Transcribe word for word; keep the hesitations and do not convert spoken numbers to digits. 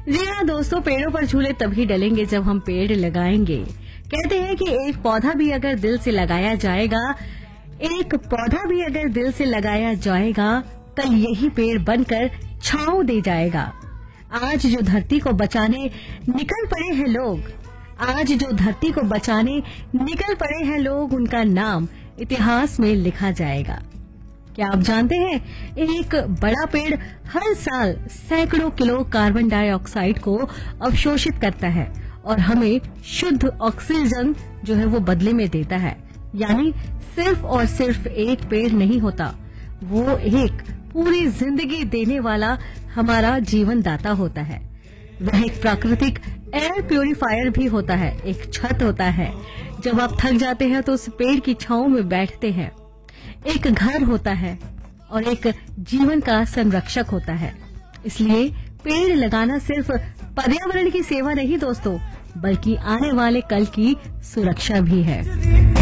जी हाँ दोस्तों, पेड़ों पर झूले तभी डलेंगे जब हम पेड़ लगाएंगे। कहते हैं कि एक पौधा भी अगर दिल से लगाया जाएगा एक पौधा भी अगर दिल से लगाया जाएगा कल यही पेड़ बनकर छांव दे जाएगा। आज जो धरती को बचाने निकल पड़े हैं लोग आज जो धरती को बचाने निकल पड़े हैं लोग उनका नाम इतिहास में लिखा जाएगा। क्या आप जानते हैं, एक बड़ा पेड़ हर साल सैकड़ों किलो कार्बन डाइऑक्साइड को अवशोषित करता है और हमें शुद्ध ऑक्सीजन जो है वो बदले में देता है। यानी सिर्फ और सिर्फ एक पेड़ नहीं होता, वो एक पूरी जिंदगी देने वाला हमारा जीवन दाता होता है। वह एक प्राकृतिक एयर प्यूरिफायर भी होता है, एक छत होता है। जब आप थक जाते हैं तो उस पेड़ की छांव में बैठते हैं। एक घर होता है और एक जीवन का संरक्षक होता है। इसलिए पेड़ लगाना सिर्फ पर्यावरण की सेवा नहीं दोस्तों, बल्कि आने वाले कल की सुरक्षा भी है।